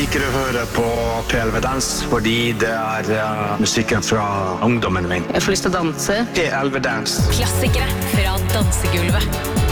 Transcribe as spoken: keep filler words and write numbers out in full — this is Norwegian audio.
liker å høre på P elleve Dans fordi det er uh, musikken fra ungdommen min. Jeg får lyst til å danse. P elleve Dans. Klassikere fra dansegulvet.